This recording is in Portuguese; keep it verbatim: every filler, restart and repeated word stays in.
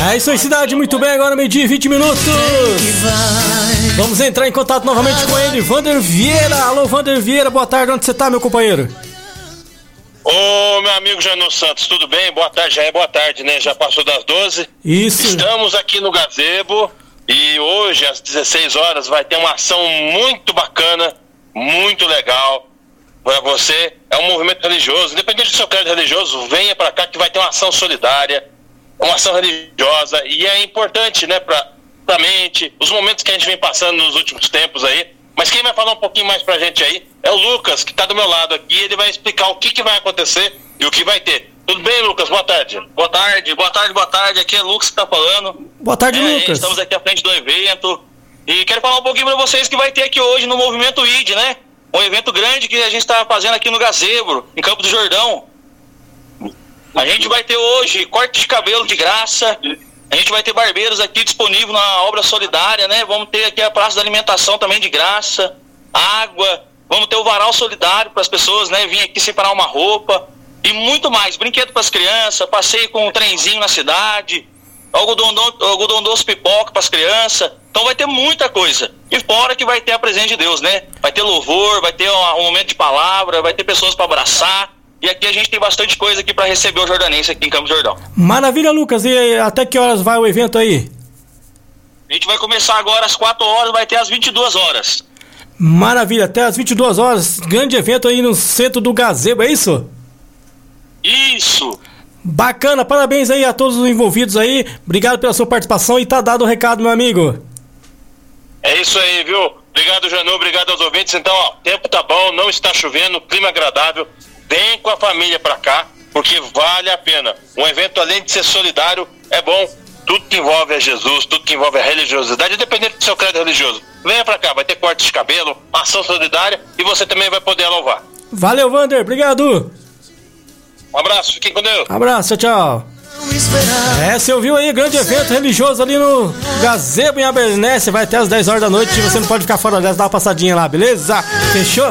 É isso aí, cidade, muito bem, agora meio-dia e vinte minutos. Vamos entrar em contato novamente com ele, Vander Vieira. Alô, Vander Vieira, boa tarde, onde você tá, meu companheiro? Ô, meu amigo Janu Santos, tudo bem? Boa tarde, já é boa tarde, né? Já passou das doze. Isso. Estamos aqui no Gazebo e hoje, às dezesseis horas, vai ter uma ação muito bacana, muito legal para você. É um movimento religioso, independente do seu credo religioso, venha para cá que vai ter uma ação solidária, uma ação religiosa, e é importante, né, para a mente, os momentos que a gente vem passando nos últimos tempos aí. Mas quem vai falar um pouquinho mais pra gente aí é o Lucas, que tá do meu lado aqui. Ele vai explicar o que, que vai acontecer e o que vai ter. Tudo bem, Lucas? Boa tarde. Boa tarde, boa tarde, boa tarde. Aqui é o Lucas que tá falando. Boa tarde, é, Lucas. Estamos aqui à frente do evento. E quero falar um pouquinho pra vocês que vai ter aqui hoje no Movimento I D, né? Um evento grande que a gente tá fazendo aqui no Gazebo, em Campos do Jordão. A gente vai ter hoje corte de cabelo de graça. A gente vai ter barbeiros aqui disponível na obra solidária, né? Vamos ter aqui a praça da alimentação também de graça, água, vamos ter o varal solidário para as pessoas, né? Vir aqui separar uma roupa e muito mais. Brinquedo para as crianças, passeio com um trenzinho na cidade, algodão, do, algodão doce, pipoca para as crianças. Então vai ter muita coisa. E fora que vai ter a presença de Deus, né? Vai ter louvor, vai ter um, um momento de palavra, vai ter pessoas para abraçar. E aqui a gente tem bastante coisa aqui para receber o jordanense aqui em Campos do Jordão. Maravilha, Lucas. E até que horas vai o evento aí? A gente vai começar agora às quatro horas, vai ter às vinte e duas horas. Maravilha, até às vinte e duas horas. Grande evento aí no centro do Gazebo, é isso? Isso. Bacana, parabéns aí a todos os envolvidos aí. Obrigado pela sua participação e tá dado o recado, meu amigo. É isso aí, viu? Obrigado, Janu, obrigado aos ouvintes. Então, ó, tempo tá bom, não está chovendo, clima agradável. Vem com a família pra cá, porque vale a pena. Um evento, além de ser solidário, é bom. Tudo que envolve a Jesus, tudo que envolve a religiosidade, independente do seu credo religioso. Venha pra cá, vai ter corte de cabelo, ação solidária e você também vai poder louvar. Valeu, Vander, obrigado. Um abraço, fiquem com Deus. Abraço, tchau, tchau. É, você ouviu aí, grande evento religioso ali no Gazebo em Abernéssia. Vai até às dez horas da noite e você não pode ficar fora dessa, dá uma passadinha lá, beleza? Fechou?